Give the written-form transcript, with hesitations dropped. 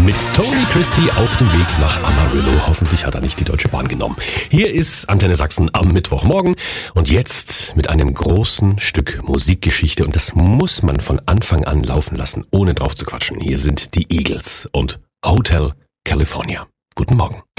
mit Tony Christie auf dem Weg nach Amarillo. Hoffentlich hat er nicht die Deutsche Bahn genommen. Hier ist Antenne Sachsen am Mittwochmorgen und jetzt mit einem großen Stück Musikgeschichte. Und das muss man von Anfang an laufen lassen, ohne drauf zu quatschen. Hier sind die Eagles und Hotel California. Guten Morgen.